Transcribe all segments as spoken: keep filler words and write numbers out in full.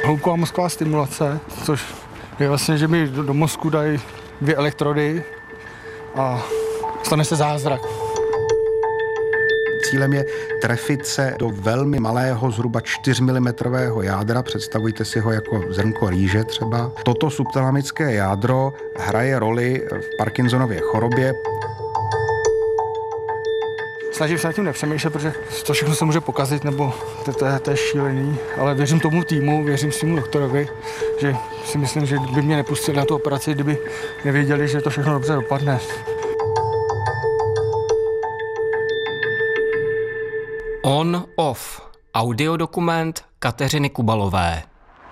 Hloubková mozková stimulace, což je vlastně, že mi do, do mozku dají dvě elektrody a stane se zázrak. Cílem je trefit se do velmi malého, zhruba čtyřmilimetrového jádra, představujte si ho jako zrnko rýže třeba. Toto subtalamické jádro hraje roli v Parkinsonově chorobě. Snažím se nad tím nepřemýšlet, protože to všechno se může pokazit, nebo to, to, je, to je šílený, ale věřím tomu týmu, věřím svému doktorovi, že si myslím, že by mě nepustili na tu operaci, kdyby nevěděli, že to všechno dobře dopadne. On Off. Audiodokument Kateřiny Kubalové.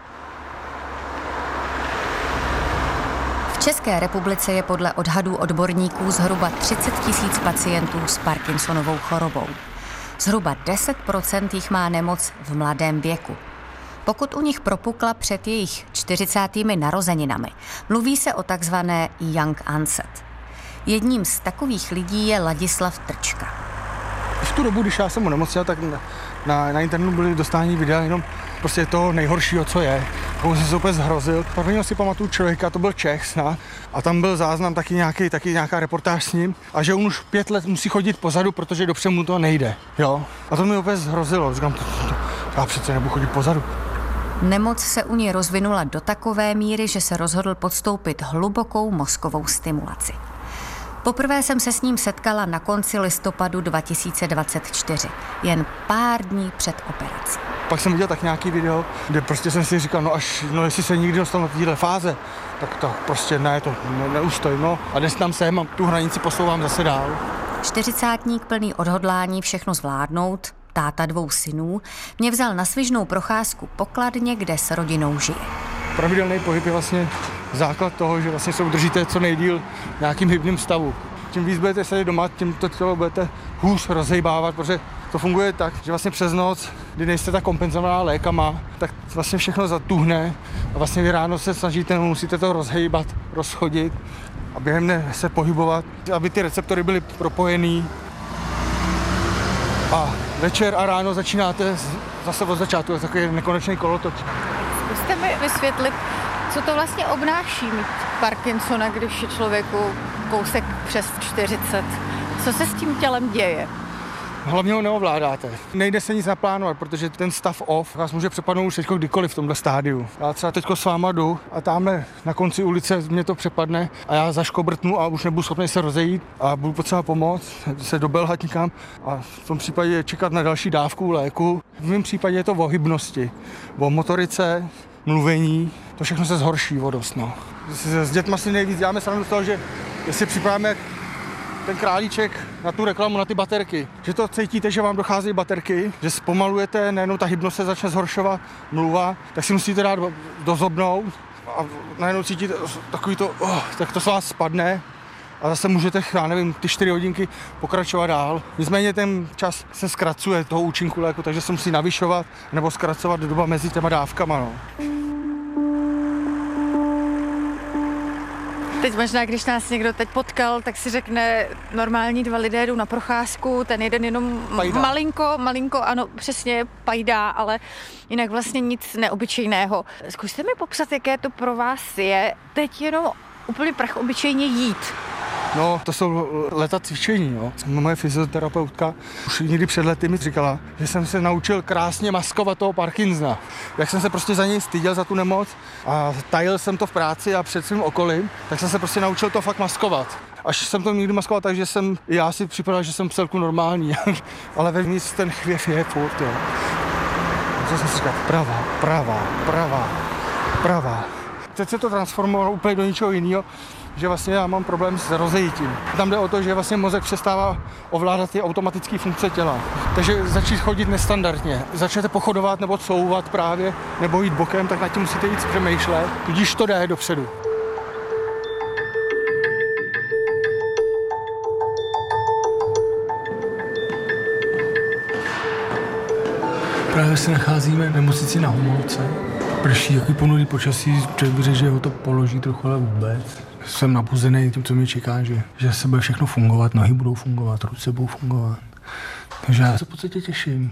V České republice je podle odhadů odborníků zhruba třicet tisíc pacientů s Parkinsonovou chorobou. Zhruba deset procent jich má nemoc v mladém věku. Pokud u nich propukla před jejich čtyřicátými narozeninami, mluví se o takzvané young onset. Jedním z takových lidí je Ladislav Trčka. V tu dobu, když já jsem onemocněl, tak na, na internetu byly dostání videa jenom prostě toho nejhoršího, co je. Pokud jsem se úplně zhrozil. Prvního si pamatuju člověka, to byl Čech snad, a tam byl záznam taky, nějaký, taky nějaká reportáž s ním a že on už pět let musí chodit pozadu, protože dopředu mu to nejde. Jo? A to mi úplně zhrozilo. Říkám, to, to, to, já přece nebudu chodit pozadu. Nemoc se u něj rozvinula do takové míry, že se rozhodl podstoupit hlubokou mozkovou stimulaci. Poprvé jsem se s ním setkala na konci listopadu dva tisíce dvacet čtyři, jen pár dní před operací. Pak jsem viděl tak nějaký video, kde prostě jsem si říkal, no až, no jestli se nikdy dostanu na téhle fáze, tak to prostě ne, to ne, neustojím, no. A dnes tam jsem a tu hranici posouvám zase dál. Čtyřicátník plný odhodlání všechno zvládnout, táta dvou synů, mě vzal na svižnou procházku po Kladně, kde s rodinou žije. Pravidelný pohyb je vlastně základ toho, že vlastně se udržíte co nejdýl v nějakým hybným stavu. Čím víc budete sedět doma, tím to tělo budete hůř rozhejbávat, protože to funguje tak, že vlastně přes noc, kdy nejste tak kompenzovaná lékama, tak vlastně všechno zatuhne a vlastně vy ráno se snažíte, musíte to rozhejbat, rozchodit a během dne se pohybovat, aby ty receptory byly propojený. A večer a ráno začínáte zase od začátku, je takový nekonečný kolotoč. Zkuste mi vysvětlit, co to vlastně obnáší mít Parkinsona, když je člověku kousek přes čtyřicet. Co se s tím tělem děje? Hlavně ho neovládáte. Nejde se nic naplánovat, protože ten stav off vás může přepadnout už teďko kdykoliv v tomhle stádiu. Já třeba teďko s váma jdu a tamhle na konci ulice mě to přepadne a já zaškobrtnu a už nebudu schopný se rozejít a budu potřeba pomoct, se dobelhat někam a v tom případě čekat na další dávku léku. V mém případě je to o hybnosti, o motorice, mluvení, to všechno se zhorší o dost, no. S dětma si nejvíc děláme srandu z toho, že si připadáme ten králíček na tu reklamu, na ty baterky. Že to cítíte, že vám docházejí baterky, že zpomalujete, najednou ta hybnost se začne zhoršovat, mluva, tak si musíte dát dozobnout a najednou cítíte takový to, oh, tak to z vás spadne a zase můžete, já nevím, ty čtyři hodinky pokračovat dál. Nicméně ten čas se zkracuje toho účinku léku, takže se musí navyšovat nebo zkracovat doba mezi těma dávkama. No. Teď možná, když nás někdo teď potkal, tak si řekne, normální dva lidé jdou na procházku, ten jeden jenom pajdá. malinko, malinko, ano, přesně pajdá, ale jinak vlastně nic neobyčejného. Zkuste mi popsat, jaké to pro vás je teď jenom úplně prach obyčejně jít. No, to jsou leta cvičení, jo. Moje fyzioterapeutka už někdy před lety mi říkala, že jsem se naučil krásně maskovat toho Parkinsona. Jak jsem se prostě za něj styděl, za tu nemoc a tajil jsem to v práci a před svým okolím, tak jsem se prostě naučil to fakt maskovat. Až jsem to někdy maskoval tak, že jsem, já si připadal, že jsem vcelku normální, ale vevnitř ten chvěv je furt, jo. To jsem si říkal, pravá, pravá, pravá, pravá. Teď se to transformovalo úplně do něčeho jiného, že vlastně já mám problém s rozejítím. Tam jde o to, že vlastně mozek přestává ovládat ty automatické funkce těla. Takže začít chodit nestandardně. Začnete pochodovat nebo couvat právě, nebo jít bokem, tak nad tím musíte víc přemýšlet. Tudíž to jde dopředu. Právě se nacházíme v nemocnici na Homolce. Prší, jaký ponurý počasí, člověk by řekl, že ho to položí trochu, ale vůbec. Jsem nabuzený tím, co mě čeká, že, že se bude všechno fungovat, nohy budou fungovat, ruce budou fungovat. Takže já se v podstatě těším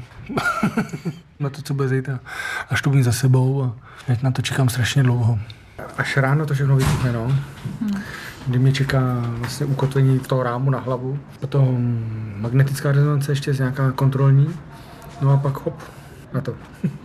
na to, co bude zítra. Až to bude za sebou a teď na to čekám strašně dlouho. Až ráno to všechno vypukne, no. Hmm. Kdy mě čeká vlastně ukotvení toho rámu na hlavu, potom magnetická rezonance ještě z nějaká kontrolní, no a pak hop, na to.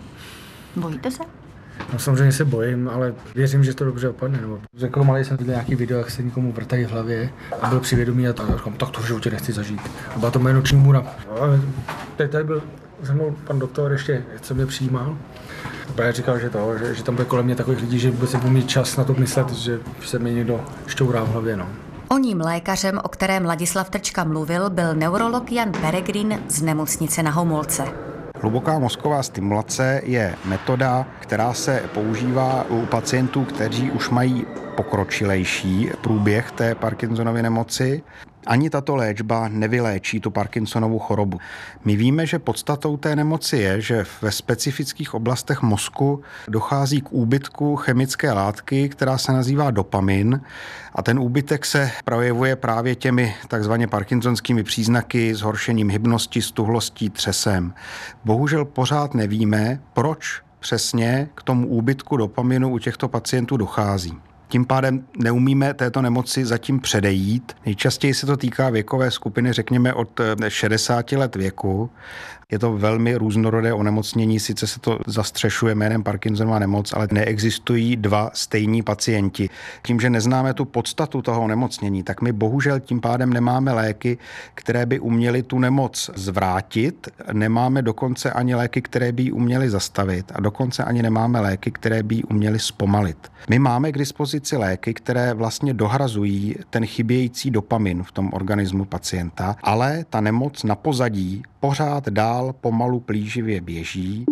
Bojíte se? No samozřejmě se bojím, ale věřím, že to dobře opadne. Nebo jako malý jsem viděl nějaký video, jak se někomu vrtají v hlavě a byl při vědomí a tak, tak to v životě nechci zažít. A byla to moje noční můra. Ale teď tady byl se mnou pan doktor ještě, co mě přijímal. Právě říkal, že, to, že, že tam bude kolem mě takových lidí, že vůbec nebudu mít čas na to myslet, že se mi někdo šťourá v hlavě. No. Oním lékařem, o kterém Ladislav Trčka mluvil, byl neurolog Jan Peregrin z nemocnice na Homolce. Hluboká mozková stimulace je metoda, která se používá u pacientů, kteří už mají pokročilejší průběh té Parkinsonovy nemoci. Ani tato léčba nevyléčí tu Parkinsonovu chorobu. My víme, že podstatou té nemoci je, že ve specifických oblastech mozku dochází k úbytku chemické látky, která se nazývá dopamin, a ten úbytek se projevuje právě těmi takzvaně parkinsonskými příznaky, zhoršením hybnosti, stuhlostí, třesem. Bohužel pořád nevíme, proč přesně k tomu úbytku dopaminu u těchto pacientů dochází. Tím pádem neumíme této nemoci zatím předejít. Nejčastěji se to týká věkové skupiny, řekněme, od šedesáti let věku. Je to velmi různorodé onemocnění, sice se to zastřešuje jménem Parkinsonova nemoc, ale neexistují dva stejní pacienti. Tím, že neznáme tu podstatu toho onemocnění, tak my bohužel tím pádem nemáme léky, které by uměly tu nemoc zvrátit, nemáme dokonce ani léky, které by ji uměly zastavit a dokonce ani nemáme léky, které by ji uměly zpomalit. My máme k dispozici léky, které vlastně dohrazují ten chybějící dopamin v tom organismu pacienta, ale ta nemoc na pozadí pořád dál pomalu plíživě běží.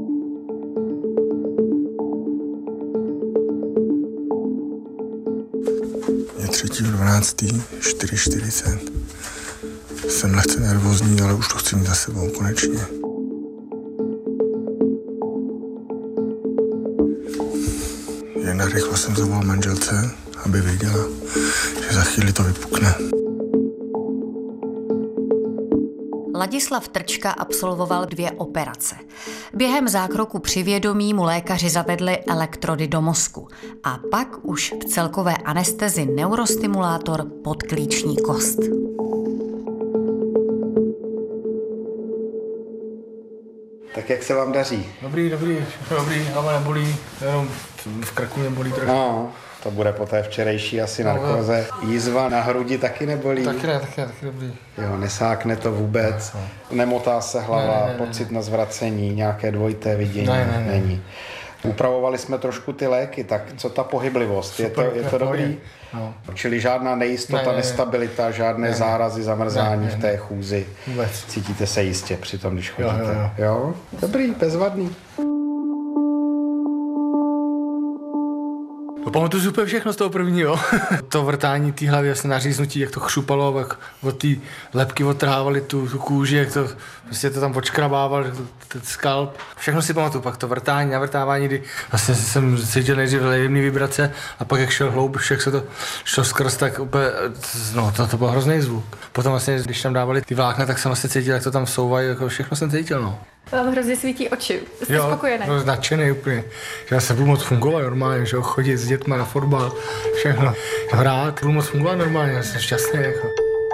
Je třetího dvanáctého čtyři čtyřicet. Jsem lehce nervózní, ale už to chci mít za sebou konečně. Jen narychlo jsem zavolal manželce, aby věděla, že za chvíli to vypukne. Ladislav Trčka absolvoval dvě operace. Během zákroku při vědomí mu lékaři zavedli elektrody do mozku a pak už v celkové anestezi neurostimulátor pod klíční kost. Tak jak se vám daří? Dobrý, dobrý, dobrý, hlava nebolí, jenom v krku mě bolí trochu. No, to bude po té včerejší asi narkoze. Jízva na hrudi taky nebolí? Taky ne, taky ne, taky dobrý. Jo, nesákne to vůbec, ne, ne. Nemotá se hlava, ne, ne, ne, pocit na zvracení, nějaké dvojité vidění ne, ne, ne. není. Upravovali jsme trošku ty léky, tak co ta pohyblivost? Super, je to, je to dobrý? No. Čili žádná nejistota, ne, ne, nestabilita, žádné ne, zárazy, zamrzání ne, ne, v té chůzi. Vůbec. Cítíte se jistě při tom, když chodíte? Jo, jo, jo. jo? Dobrý, bezvadný. No, pamatuju si úplně všechno z toho prvního. To vrtání té hlavy, jasně naříznutí, jak to chřupalo, jak od té lebky odtrhávali tu, tu kůži, jak to prostě to tam odškrabával, ten skalp. Všechno si pamatuju, pak to vrtání, navrtávání, kdy vlastně jsem cítil nejdřív jemný vibrace a pak jak šel hloub, jak se to šlo skrz, tak úplně, no to, to byl hrozný zvuk. Potom vlastně, když tam dávali ty vlákna, tak jsem vlastně cítil, jak to tam souvají, jako všechno jsem cítil, no. Vám hrozně svítí oči. Jste jo, spokojený? Jo, nadšený úplně. Že já se budu moc fungovat normálně, že jo, chodit s dětma na fotbal, všechno. Hrát, budu moc fungovat normálně, já jsem šťastný, jako.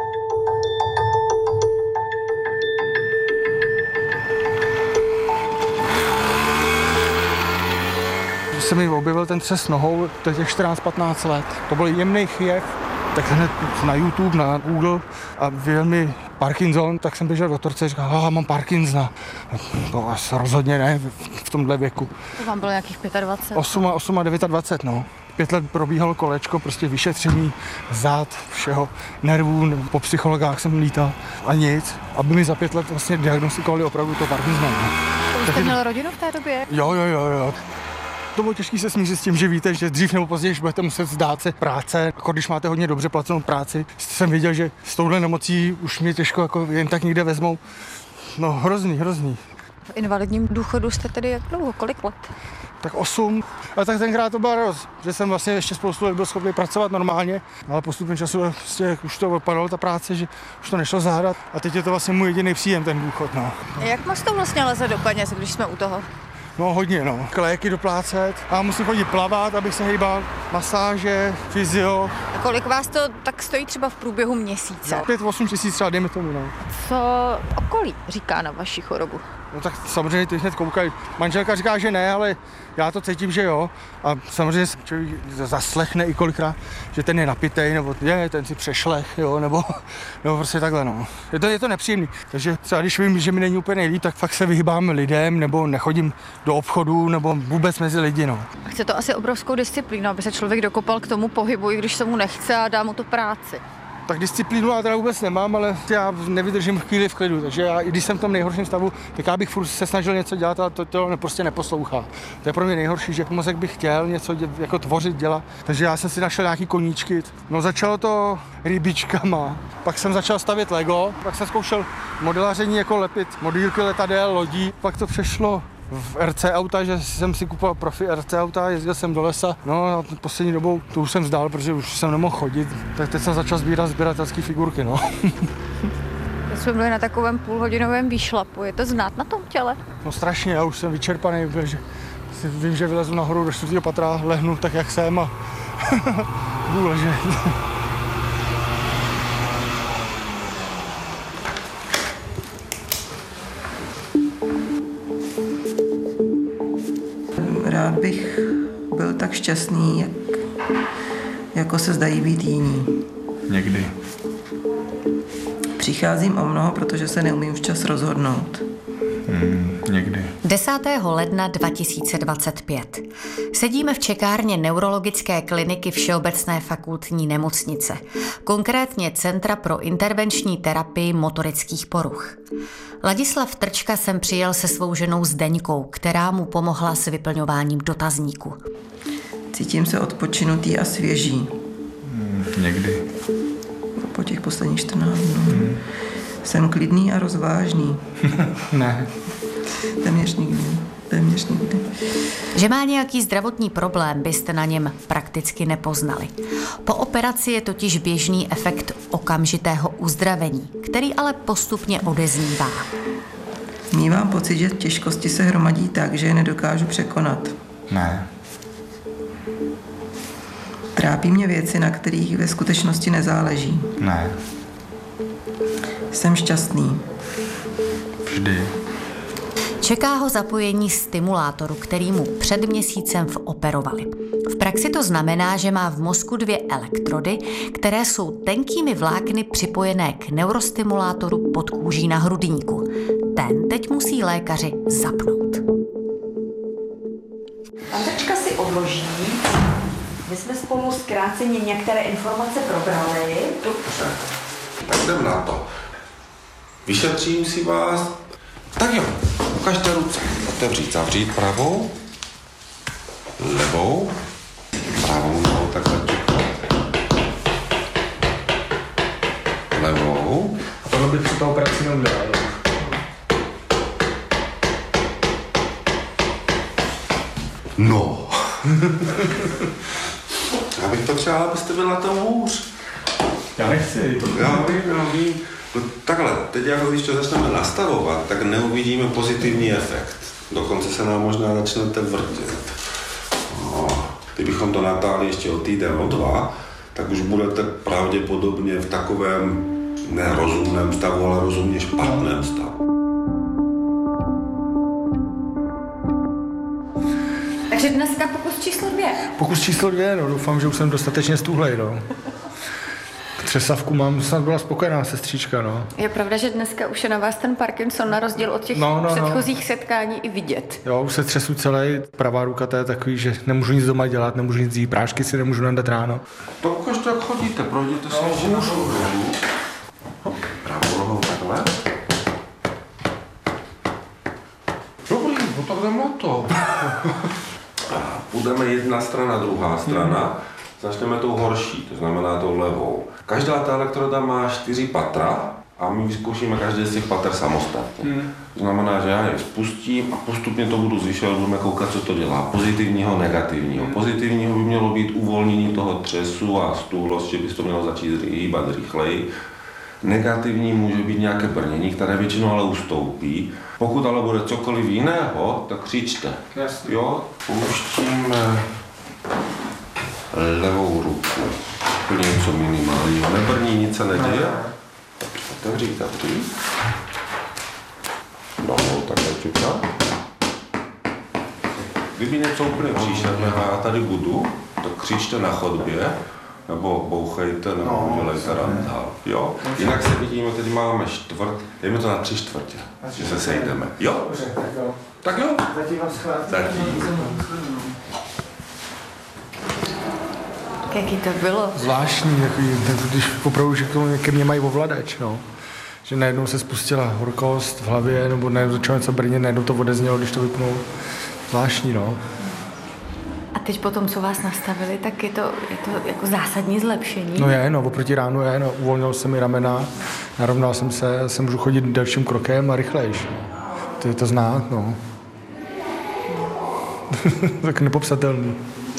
Když se mi objevil ten třes nohou, to je těch čtrnáct patnáct let. To byl jemný chvěv, tak hned na YouTube, na Google a vyjel mi Parkinson, tak jsem běžel do torce a říkal, aha, mám Parkinsona. To asi rozhodně ne v tomhle věku. To vám bylo nějakých dvacet pět? osm a osm a dvacet devět, no. Pět let probíhalo kolečko, prostě vyšetření, zad, všeho, nervů, po psychologách jsem lítal a nic. Aby mi za pět let vlastně diagnostikovali opravdu to Parkinson. To jste měl rodinu v té době? Jo, jo, jo, jo. To bylo těžké se smířit s tím, že víte, že dřív nebo později budete muset vzdát se práce. Jako když máte hodně dobře placenou práci, jsem věděl, že s touhle nemocí už mě těžko jako jen tak někde vezmou. No hrozný, hrozný. V invalidním důchodu jste tedy jak dlouho? Kolik let? Tak osm. Ale tak tenkrát to byla radost, že jsem vlastně ještě spoustu let byl schopný pracovat normálně, ale postupem času vlastně už to odpadalo ta práce, že už to nešlo zádat a teď je to vlastně můj jediný příjem, ten důchod. No. Jak moc to vlastně leze do peněz, když jsme u toho? No hodně, no. Léky doplácet a musím chodit plavat, abych se hejbal, masáže, fyzio. A kolik vás to tak stojí třeba v průběhu měsíce? pět osm tisíc třeba, dejme tomu, no. Co okolí říká na vaši chorobu? No tak samozřejmě ty hned koukají. Manželka říká, že ne, ale já to cítím, že jo. A samozřejmě člověk zaslechne i kolikrát, že ten je napitej, nebo je, ten si přešlech, jo, nebo, nebo prostě takhle, no. Je to, je to nepříjemný. Takže třeba když vím, že mi není úplně nejlíp, tak fakt se vyhýbám lidem, nebo nechodím do obchodu, nebo vůbec mezi lidi, no. Chce to asi obrovskou disciplínu, aby se člověk dokopal k tomu pohybu, i když se mu nechce a dá mu to práci. Tak disciplínu já teda vůbec nemám, ale já nevydržím chvíli v klidu, takže já, i když jsem v tom nejhorším stavu, tak já bych furt se snažil něco dělat, ale to, to prostě neposlouchá. To je pro mě nejhorší, že mozek bych chtěl něco dě, jako tvořit, dělat, takže já jsem si našel nějaký koníčky. No začalo to rybičkama, pak jsem začal stavět Lego, pak jsem zkoušel modelaření, jako lepit modýlky letadel, lodí, pak to přešlo v R C auta, že jsem si kupoval profi R C auta, jezdil jsem do lesa, no a poslední dobou to už jsem vzdál, protože už jsem nemohl chodit, tak teď jsem začal sbírat sběratelské figurky, no. Teď jsme byli na takovém půlhodinovém výšlapu, je to znát na tom těle? No strašně, já už jsem vyčerpaný, že vím, že vylezu nahoru do čtvrtého patra, lehnu tak, jak jsem a budu ležet. Rád bych byl tak šťastný, jak, jako se zdají být jiní. Někdy. Přicházím o mnoho, protože se neumím včas rozhodnout. Hmm, někdy. desátého ledna dva tisíce dvacet pět. Sedíme v čekárně neurologické kliniky Všeobecné fakultní nemocnice, konkrétně Centra pro intervenční terapii motorických poruch. Ladislav Trčka sem přijel se svou ženou Zdeňkou, která mu pomohla s vyplňováním dotazníku. Cítím se odpočinutý a svěží. Hmm, někdy. Po těch posledních čtrnácti dnů. Hmm. Jsem klidný a rozvážný. Ne. Téměř nikdy. Téměř nikdy. Že má nějaký zdravotní problém, byste na něm prakticky nepoznali. Po operaci je totiž běžný efekt okamžitého uzdravení, který ale postupně odeznívá. Mívám pocit, že těžkosti se hromadí tak, že je nedokážu překonat. Ne. Trápí mě věci, na kterých ve skutečnosti nezáleží. Ne. Jsem šťastný. Vždy. Čeká ho zapojení stimulátoru, který mu před měsícem operovali. V praxi to znamená, že má v mozku dvě elektrody, které jsou tenkými vlákny připojené k neurostimulátoru pod kůží na hrudníku. Ten teď musí lékaři zapnout. Andrčka si odloží. My jsme spolu zkráceně některé informace probrali. Dobře. Tak jdem na to. Vyšetřím si vás. Tak jo, ukažte ruce. Otevřít, zavřít pravou, levou, pravou nohou takhle čekal. Levou. A tohle bych při té operaci neudělal. No. Já bych potřeboval, abyste byl na tom hůř. Já nechci. Já vím, já vím. No, takhle, teď jako když to začneme nastavovat, tak neuvidíme pozitivní efekt. Dokonce se nám možná začnete vrtět. No, kdybychom to natáhli ještě o týden, o dva, tak už budete pravděpodobně v takovém nerozumném stavu, ale rozumně špatném stavu. Takže dneska pokus číslo dvě. Pokus číslo dvě, no doufám, že už jsem dostatečně stůhlej, no. Třesavku mám, snad byla spokojená sestřička, no. Je pravda, že dneska už je na vás ten Parkinson na rozdíl od těch no, no, předchozích no. setkání i vidět. Jo, už se třesu celý, pravá ruka to je takový, že nemůžu nic doma dělat, nemůžu nic jít, prášky si nemůžu nadat ráno. To ukažte, jak chodíte, projděte se ještě na druhou nohu. Pravou nohou takhle. Dobrý, no tak jdem na to. A půjdeme jedna strana, druhá strana. Začneme tou horší, to znamená tou levou. Každá ta elektroda má čtyři patra a my vyzkoušíme každé z těch pater samostatně. Hmm. To znamená, že já je spustím a postupně to budu zvyšovat, budeme koukat, co to dělá. Pozitivního, negativního. Hmm. Pozitivního by mělo být uvolnění toho třesu a stůlost, že bys to mělo začít hýbat rychleji. Negativní může být nějaké brnění, které většinou ale ustoupí. Pokud ale bude cokoliv jiného, tak křičte. Jasně. Jo, pouštíme levou ruku. Úplně něco minimálního. Nebrní, nic se neděje. Otevřít taky. No, takhle čuka. Kdyby něco úplně příšerného, já tady budu, tak křičte na chodbě, nebo bouchejte, nebo no, udělejte randál. Jo? Jinak se vidíme, teď máme čtvrt, dejme to na tři čtvrtě, že se sejdeme. Jo? Dobře, tak jo. Tak jo? Zatím vás chlát. Zatím. Jaký to bylo? Zvláštní, takový, když opravdu, že ke mně mají ovladač, no. Že najednou se spustila horkost v hlavě, nebo najednou začalo něco brnit, najednou to odeznělo, když to vypnul. Zvláštní, no. A teď potom, co vás nastavili, tak je to, je to jako zásadní zlepšení? No je, no, oproti ránu je, no, uvolnil se mi ramena, narovnal jsem se, se můžu chodit dalším krokem a rychlejš. To je to znát, no. Tak nepopsatelný.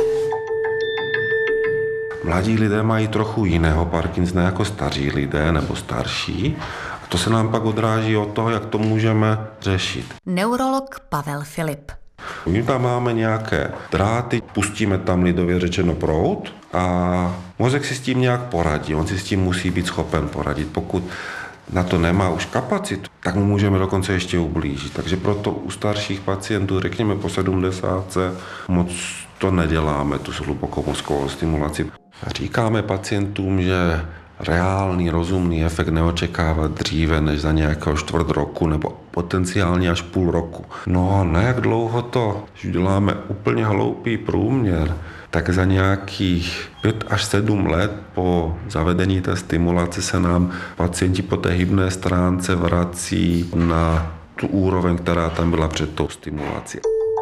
Mladí lidé mají trochu jiného Parkinsona jako staří lidé nebo starší. A to se nám pak odráží od toho, jak to můžeme řešit. Neurolog Pavel Filip. My tam máme nějaké dráty, pustíme tam lidově řečeno proud a mozek si s tím nějak poradí. On si s tím musí být schopen poradit. Pokud na to nemá už kapacitu, tak mu můžeme dokonce ještě ublížit. Takže proto u starších pacientů, řekněme po sedmdesátce, moc to neděláme, tu hlubokou mozkovou stimulaci. Říkáme pacientům, že reálný, rozumný efekt neočekávat dříve než za nějakého čtvrt roku nebo potenciálně až půl roku. No a na jak dlouho to, když děláme úplně hloupý průměr, tak za nějakých pět až sedm let po zavedení té stimulace se nám pacienti po té hybné stránce vrací na tu úroveň, která tam byla před tou stimulací.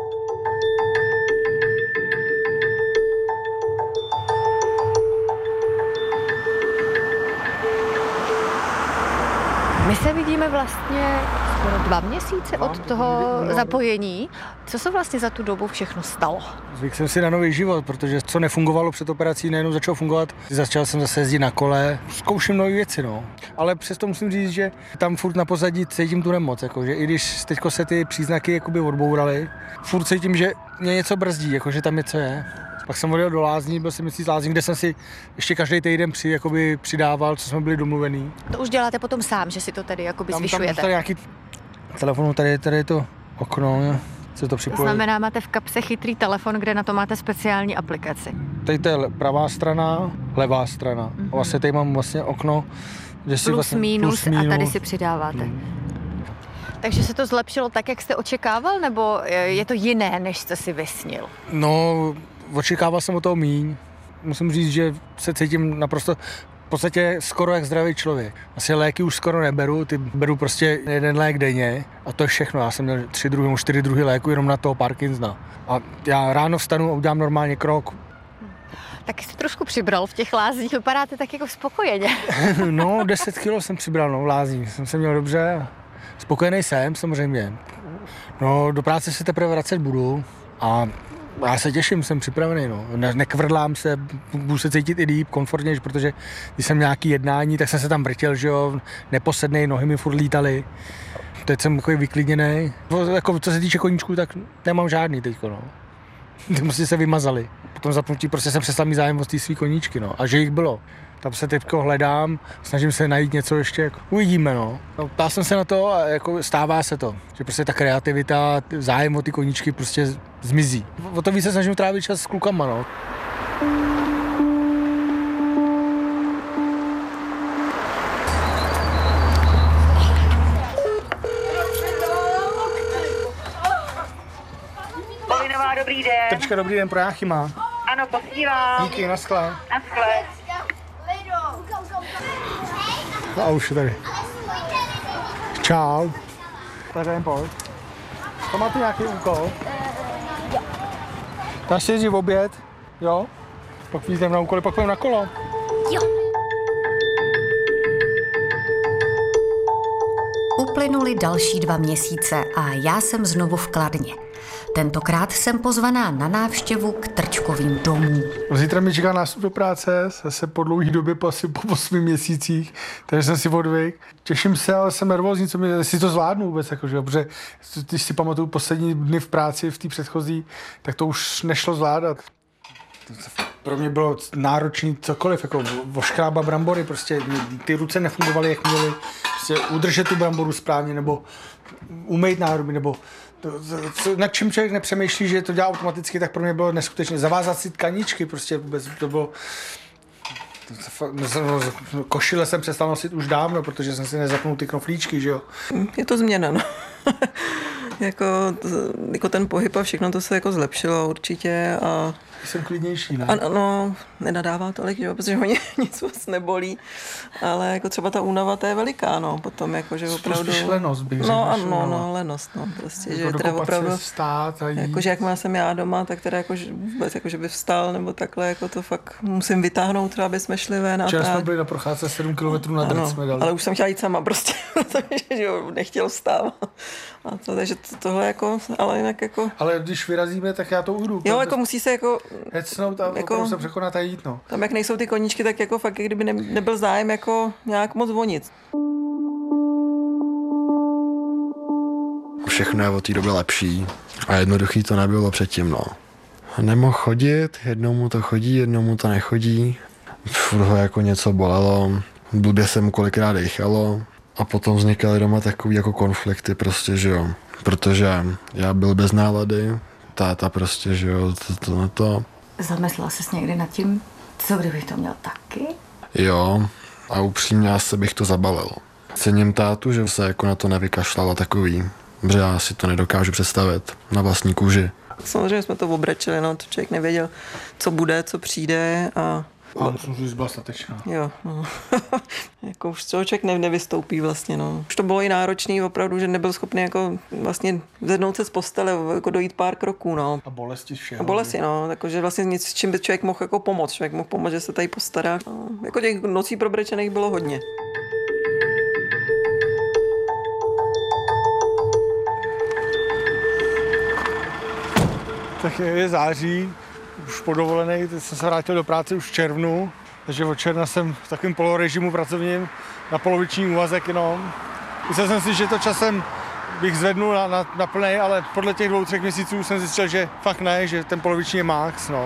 My se vidíme vlastně skoro dva měsíce od toho zapojení. Co se vlastně za tu dobu všechno stalo? Zvykl jsem si na nový život, protože co nefungovalo před operací, najednou začalo fungovat. Začal jsem zase jezdit na kole, zkouším nové věci, no. Ale přesto musím říct, že tam furt na pozadí cítím tu nemoc, jako, že i když teďko se ty příznaky jakoby odbouraly, furt cítím, že mě něco brzdí, jako, že tam něco je. Pak jsem odjel do lázní, byl jsem měsíc lázní, kde jsem si ještě každý týden při, jakoby přidával, co jsme byli domluvený. To už děláte potom sám, že si to tady jakoby tam, zvyšujete? Tam tady nějaký telefon, tady, tady je to okno, se to připojí. To znamená, máte v kapse chytrý telefon, kde na to máte speciální aplikaci. Tady to je pravá strana, levá strana. Mm-hmm. A vlastně tady mám vlastně okno, že si plus, vlastně, minus, plus minus a tady si přidáváte. Mm. Takže se to zlepšilo tak, jak jste očekával, nebo je to jiné, než jste si vysnil? No, očekával jsem o toho míň. Musím říct, že se cítím naprosto v podstatě skoro jak zdravý člověk. Asi léky už skoro neberu, ty beru prostě jeden lék denně a to je všechno. Já jsem měl tři druhy, nebo čtyři druhy léku jenom na toho Parkinsona. A já ráno vstanu a udělám normálně krok. Tak jsi trošku přibral v těch lázních, vypadáte tak jako spokojeně. No, deset kilo jsem přibral, no, v lázních. Jsem se měl dobře. Spokojený jsem, samozřejmě. No, do práce se teprve vracet budu a já se těším, jsem připravený, no. Ne- nekvrdlám se, budu se cítit i líp, komfortnější, protože když jsem nějaký jednání, tak jsem se tam vrtěl, že jo, neposednej, nohy mi furt lítaly. Teď jsem takový vyklidněnej. Jako, co se týče koníčků, tak nemám žádný teďko, no. Ty prostě se vymazali. Potom zapnutí prostě jsem přestal mít zájem o ty svý koníčky, no. A že jich bylo. Tam se teďko hledám, snažím se najít něco ještě, jako, uvidíme, no. no. Ptal jsem se na to a jako stává se to, že prostě ta kreativita, zájem o ty koníčky prostě zmizí. O to víc se snažím trávit čas s klukama, no. Polinová, dobrý den. Trčka, dobrý den, pro Jáchyma. Ano, posílám. Díky, naschle. Naschle. No a už je tady. Čau. Tak jdem, pojď. To máte nějaký úkol? Jo. Tak si jezdí v oběd, jo? Pak jdeme na úkoly, pak půjdeme na kolo. Jo. Uplynuly další dva měsíce a já jsem znovu v Kladně. Tentokrát jsem pozvaná na návštěvu k Trčkovým domům. Zítra mi čeká nástup do práce, zase po dlouhé době, po asi po osmi měsících, takže jsem si odvyk. Těším se, ale jsem nervózní, co mi, jestli to zvládnu vůbec, jakože, protože když si pamatuju poslední dny v práci, v té předchozí, tak to už nešlo zvládat. Pro mě bylo náročný cokoliv, jako voškrába brambory, prostě ty ruce nefungovaly, jak měly, prostě udržet tu bramboru správně, nebo umýt nádoby, nebo to, nad čím člověk nepřemýšlí, že to dělá automaticky, tak pro mě bylo neskutečné. Zavázat si tkaničky, prostě vůbec to bylo... Košile jsem přestal nosit už dávno, protože jsem si nezapnul ty knoflíčky, že jo. Je to změna, no. jako, jako ten pohyb a všechno to se jako zlepšilo určitě a... Jsem klidnější, ne? Ano, no, nenadává tolik, jo, protože ho nic moc nebolí, ale jako třeba ta únava, to je veliká, no, potom jako, že opravdu... Spíš lenost bych řekl. No, ano, no, lenost, no, prostě, jako že teda opravdu... Vstát a jít. Jako, že jak má jsem já doma, tak teda jako, že vůbec, jako, že by vstal, nebo takhle, jako to fakt musím vytáhnout, třeba aby jsme šli ven a Včera tak. jsme byli na procházce sedm kilometrů na drc jsme dali. Ale už jsem chtěla jít sama prostě, protože, že jo, nechtěl vstávat. A to, takže to, tohle jako, ale jinak jako... Ale když vyrazíme, tak já to ujdu. Jo, jako musí se jako... Hecnout a jako, se překonat a jít, no. Tam jak nejsou ty koníčky, tak jako fakt, kdyby ne, nebyl zájem jako nějak moc vonit. Všechno je od té doby lepší a jednoduchý to nebylo předtím, no. Nemohl chodit, jednou mu to chodí, jednou mu to nechodí. Furt ho jako něco bolelo, blbě se mu kolikrát dýchalo a potom vznikaly doma takový jako konflikty prostě, že jo. Protože já byl bez nálady, táta prostě, že jo, to, to na to. Zamyslela jsi někdy nad tím, co kdybych to měl taky? Jo, a upřímně asi bych to zabalil. Cením tátu, že se jako na to nevykašlala takový, protože já si to nedokážu představit na vlastní kůži. Samozřejmě jsme to obrečili, no, to člověk nevěděl, co bude, co přijde a... A musím říct, byla statečná. Jo, no. Jako už člověk ne, nevystoupí vlastně, no. Už to bylo i náročný opravdu, že nebyl schopný jako vlastně zvednout se z postele, jako dojít pár kroků, no. A bolesti všeho. A bolesti, no, takže vlastně nic, s čím by člověk mohl jako pomoct. Člověk mohl pomoct, že se tady postará. No, jako těch nocí probrečených bylo hodně. Tak je září, už po dovolenej, teď jsem se vrátil do práce už v červnu, takže od června jsem v takovém polorežimu pracovním na poloviční úvazek jenom. Myslel jsem si, že to časem bych zvednul na, na, na plnej, ale podle těch dvou, třech měsíců jsem zjistil, že fakt ne, že ten poloviční je max, no.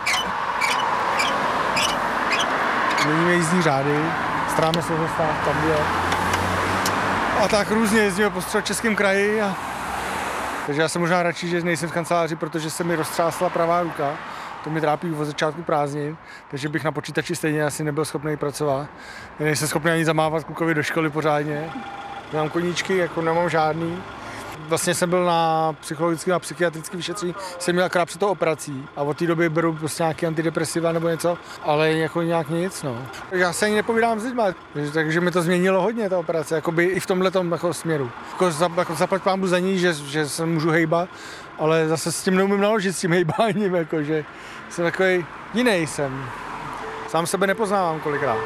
Měníme jízdní řády, staráme se o stav tam je. A tak různě jezdíme po Středočeském kraji. A... Takže já jsem možná radši, že nejsem v kanceláři, protože se mi roztřásla pravá ruka. To mi trápí od začátku prázdnin, takže bych na počítači stejně asi nebyl schopný pracovat. Nejsem schopný ani zamávat klukovi do školy pořádně. Mám koníčky, jako nemám žádný. Vlastně jsem byl na psychologickém a psychiatrickém vyšetření, jsem měl akorát před tou operací a od té doby beru prostě nějaký antidepresiva nebo něco, ale jako nějak nic, no. Já se ani nepovídám s lidmi, takže mi to změnilo hodně, ta operace, jakoby i v tomhletom jako směru. Jako, jako zaplať pámu za ní, že, že se můžu hejbat, ale zase s tím neumím naložit, s tím hejbáním, jako, že jsem takový jiný jsem. Sám sebe nepoznávám kolikrát.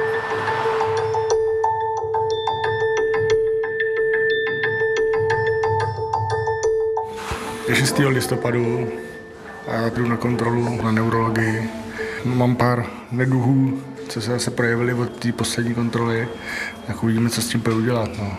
šestého listopadu a já jdu na kontrolu na neurologii. Mám pár neduhů, co se zase projevily od té poslední kontroly. Tak uvidíme, co s tím půjdu dělat. No.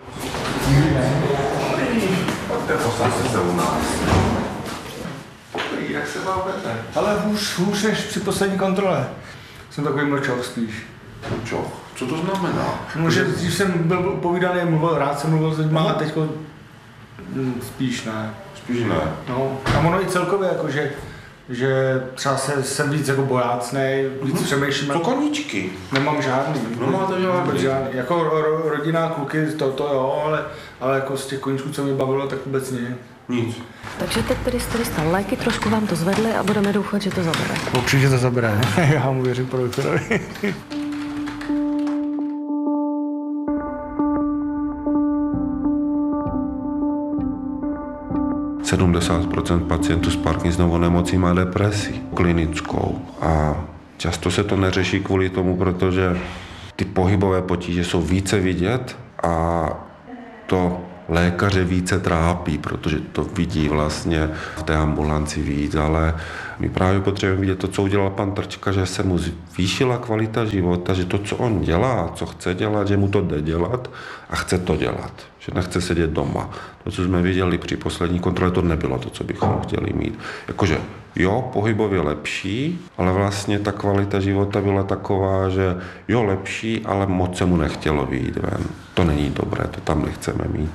Jak se vám vede? Ale hůř, hůř než při poslední kontrole. Jsem takový mlčoch spíš. Mlčoch? Co to znamená? No, že když jsem byl povídaný, mluvil, rád jsem mluvil s lidmi a teďko spíš ne. Spíš ne. No, a ono i celkově, jako, že, že třeba se, jsem víc jako bojácnej, víc přemýšlím. To koníčky? Nemám žádný. Nemáte žádný? žádný. Jako ro, rodina, kluky, to, to jo, ale, ale jako z těch koníčků, co mi bavilo, tak vůbec nic. Nic. Takže teď tedy jste dostal léky, trošku vám to zvedli a budeme doufat, že to zabere. Určitě to zabere, já mu věřím pro doktorovi. sedmdesát procent pacientů s Parkinsonovou nemocí má depresi klinickou a často se to neřeší kvůli tomu, protože ty pohybové potíže jsou více vidět a to lékaře více trápí, protože to vidí vlastně v té ambulanci víc, ale my právě potřebujeme vidět to, co udělal pan Trčka, že se mu zvýšila kvalita života, že to, co on dělá, co chce dělat, že mu to jde dělat a chce to dělat, že nechce sedět doma. To, co jsme viděli při poslední kontrole, to nebylo to, co bychom chtěli mít. Jakože jo, pohybově lepší, ale vlastně ta kvalita života byla taková, že jo, lepší, ale moc se mu nechtělo vyjít ven. To není dobré, to tam nechceme mít.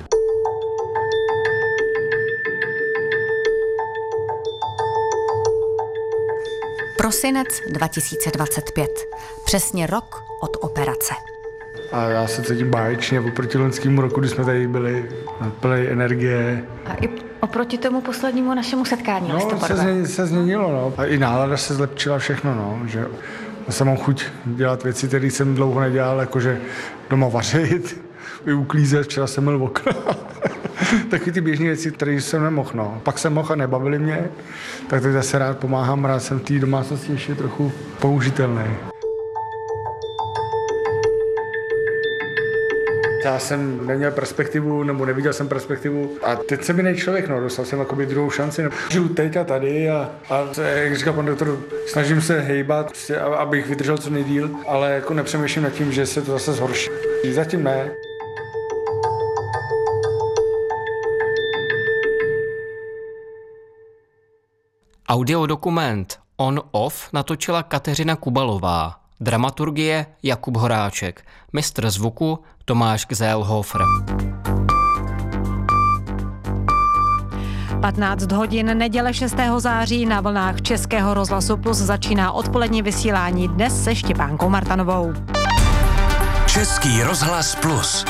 Prosinec dva tisíce dvacet pět. Přesně rok od operace. A já se cítím báječně oproti loňskému roku, kdy jsme tady byli plný energie. A i oproti tomu poslednímu našemu setkání No, se, změnilo, se změnilo, no. A i nálada se zlepšila všechno, no. Že jsem mám chuť dělat věci, které jsem dlouho nedělal, jakože doma vařit, uklízet, včera jsem myl okna. Taky ty běžné věci, které jsem nemohl, no. Pak jsem mohl a nebavili mě, tak teď zase rád pomáhám, rád jsem v té domácnosti ještě trochu použitelný. Já jsem neměl perspektivu, nebo neviděl jsem perspektivu a teď jsem jiný člověk, no, dostal jsem jakoby druhou šanci. Žiju teď a tady a, a jak říká pan doktor, snažím se hejbat, abych vydržel co nejdýl, ale jako nepřemýšlím nad tím, že se to zase zhorší. Zatím ne. Audiodokument On-Off natočila Kateřina Kubalová, dramaturgie Jakub Horáček, mistr zvuku Tomáš Gzellhofer. patnáct hodin neděle šestého září na vlnách Českého rozhlasu Plus začíná odpolední vysílání dnes se Štěpánkou Martanovou. Český rozhlas Plus.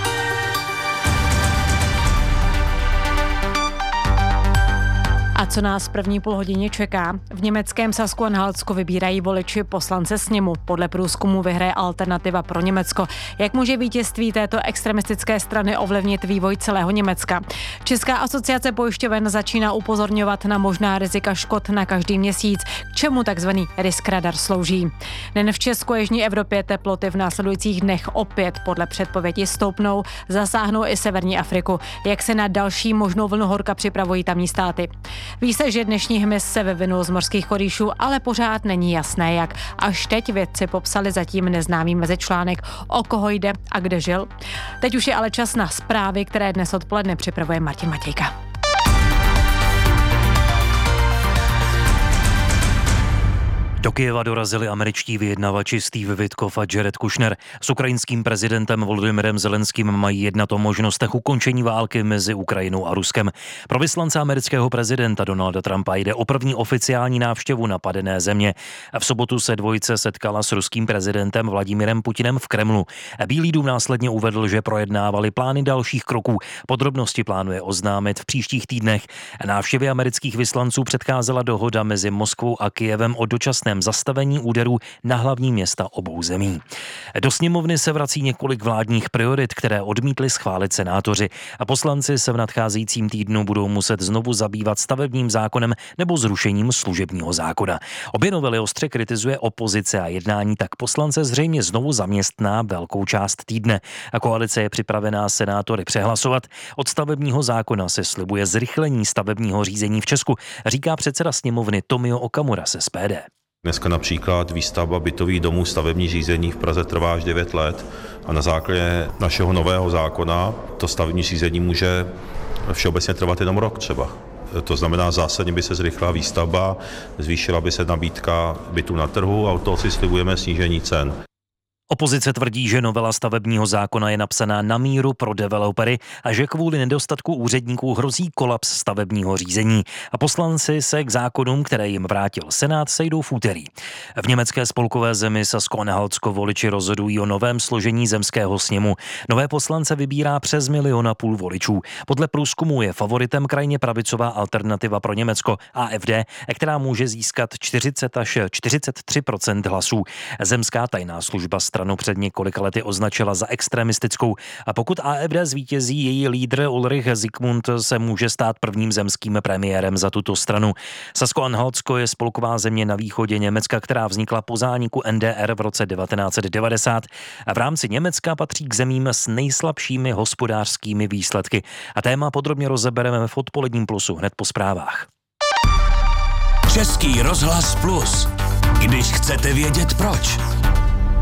A co nás v první půlhodině čeká? V německém Sasku-Anhaltsku vybírají voliči poslance sněmu. Podle průzkumu vyhraje Alternativa pro Německo. Jak může vítězství této extremistické strany ovlivnit vývoj celého Německa? Česká asociace pojišťoven začíná upozorňovat na možná rizika škod na každý měsíc, k čemu takzvaný risk radar slouží. Nejen v Česku a jižní Evropě teploty v následujících dnech opět podle předpovědi stoupnou, zasáhnou i severní Afriku. Jak se na další možnou vlnu horka připravují tamní státy? Ví se, že dnešní hmyz se vyvinul z mořských chorýšů, ale pořád není jasné jak. Až teď vědci popsali zatím neznámý mezičlánek, o koho jde a kde žil. Teď už je ale čas na zprávy, které dnes odpoledne připravuje Martin Matějka. Do Kyjeva dorazili američtí vyjednavači Steve Witkoff a Jared Kushner. S ukrajinským prezidentem Volodymyrem Zelenským mají jednat o možnostech ukončení války mezi Ukrajinou a Ruskem. Pro vyslance amerického prezidenta Donalda Trumpa jde o první oficiální návštěvu napadené země. V sobotu se dvojice setkala s ruským prezidentem Vladimirem Putinem v Kremlu. Bílý dům následně uvedl, že projednávali plány dalších kroků. Podrobnosti plánuje oznámit v příštích týdnech. Návštěvě amerických vyslanců předcházela dohoda mezi Moskvou a Kyjevem o dočasné zastavení úderů na hlavní města obou zemí. Do sněmovny se vrací několik vládních priorit, které odmítli schválit senátoři. A poslanci se v nadcházejícím týdnu budou muset znovu zabývat stavebním zákonem nebo zrušením služebního zákona. Obě novely ostře kritizuje opozice a jednání tak poslance zřejmě znovu zaměstná velkou část týdne. A koalice je připravená senátory přehlasovat. Od stavebního zákona se slibuje zrychlení stavebního řízení v Česku, říká předseda sněmovny Tomio Okamura z S P D. Dneska například výstavba bytových domů, stavební řízení v Praze trvá až devět let a na základě našeho nového zákona to stavební řízení může všeobecně trvat jenom rok třeba. To znamená, zásadně by se zrychlila výstavba, zvýšila by se nabídka bytů na trhu a od toho si slibujeme snížení cen. Opozice tvrdí, že novela stavebního zákona je napsaná na míru pro developery a že kvůli nedostatku úředníků hrozí kolaps stavebního řízení. A poslanci se k zákonům, které jim vrátil Senát, sejdou v úterý. V německé spolkové zemi Sasko-Anhaltsko voliči rozhodují o novém složení zemského sněmu. Nové poslance vybírá přes milion a půl voličů. Podle průzkumu je favoritem krajně pravicová Alternativa pro Německo A F D, která může získat čtyřicet až čtyřicet tři procent hlasů. Zemská tajná služba strany stranu před několika lety označila za extremistickou a pokud A F D zvítězí, její lídr Ulrich Zikmund se může stát prvním zemským premiérem za tuto stranu. Sasko-Anhaltsko je spolková země na východě Německa, která vznikla po zániku N D R v roce devatenáct set devadesát a v rámci Německa patří k zemím s nejslabšími hospodářskými výsledky. A téma podrobně rozebereme v Odpoledním plusu hned po zprávách. Český rozhlas Plus. Když chcete vědět proč.